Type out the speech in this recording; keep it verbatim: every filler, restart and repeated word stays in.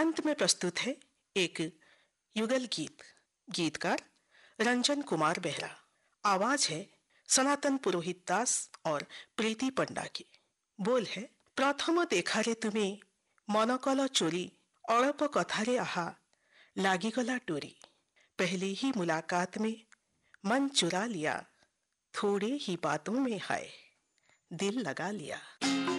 अंत में प्रस्तुत है एक युगल गीत। गीतकार रंजन कुमार बेहरा। आवाज है सनातन पुरोहित दास और प्रीति पंडा की। बोल है, प्रथम देखारे तुमे मन कल चोरी, अड़प कथारे आहा लागिगला टोरी। पहले ही मुलाकात में मन चुरा लिया, थोड़े ही बातों में हाय दिल लगा लिया।